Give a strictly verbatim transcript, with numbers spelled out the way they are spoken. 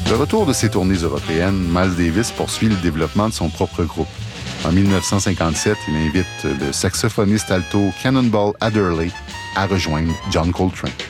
De retour de ses tournées européennes, Miles Davis poursuit le développement de son propre groupe. En dix-neuf cent cinquante-sept, il invite le saxophoniste alto Cannonball Adderley à rejoindre John Coltrane.